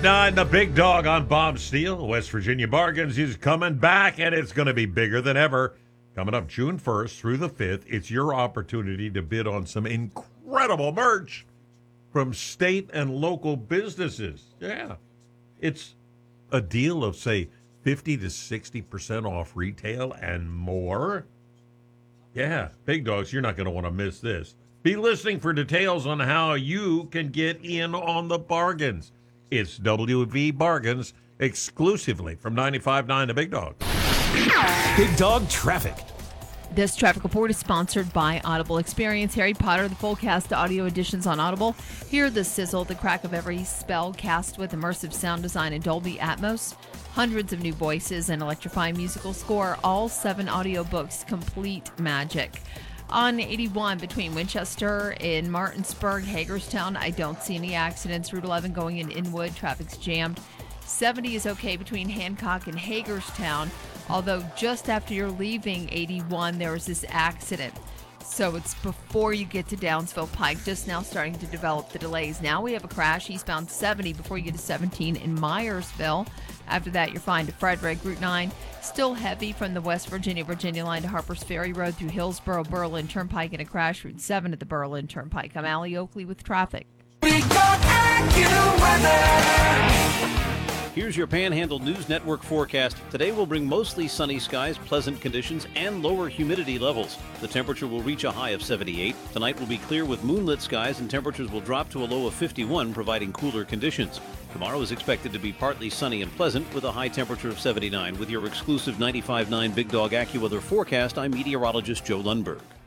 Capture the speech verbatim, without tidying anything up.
Nine, the big dog on Bob Steele. West Virginia Bargains is coming back, and it's going to be bigger than ever. Coming up June first through the fifth, it's your opportunity to bid on some incredible merch from state and local businesses. Yeah. It's a deal of, say, fifty to sixty percent off retail and more. Yeah, big dogs, you're not going to want to miss this. Be listening for details on how you can get in on the bargains. It's W V Bargains exclusively from ninety-five point nine The Big Dog. Big Dog Traffic. This traffic report is sponsored by Audible. Experience Harry Potter, the full cast audio editions on Audible. Hear the sizzle, the crack of every spell cast with immersive sound design and Dolby Atmos. Hundreds of new voices and electrifying musical score. All seven audiobooks, complete magic. On eighty-one between Winchester and Martinsburg, Hagerstown, I don't see any accidents. Route eleven going in Inwood, traffic's jammed. seventy is okay between Hancock and Hagerstown, although just after you're leaving eighty-one, there was this accident. So it's before you get to Downsville Pike, just now starting to develop the delays. Now we have a crash eastbound seventy before you get to seventeen in Myersville. After that, you're fine to Frederick. Route nine, still heavy from the West Virginia, Virginia line to Harpers Ferry Road through Hillsboro, Berlin Turnpike, and a crash. Route seven at the Berlin Turnpike. I'm Allie Oakley with traffic. Here's your Panhandle News Network forecast. Today will bring mostly sunny skies, pleasant conditions, and lower humidity levels. The temperature will reach a high of seventy-eight. Tonight will be clear with moonlit skies, and temperatures will drop to a low of fifty-one, providing cooler conditions. Tomorrow is expected to be partly sunny and pleasant with a high temperature of seventy-nine. With your exclusive ninety-five point nine Big Dog AccuWeather forecast, I'm meteorologist Joe Lundberg.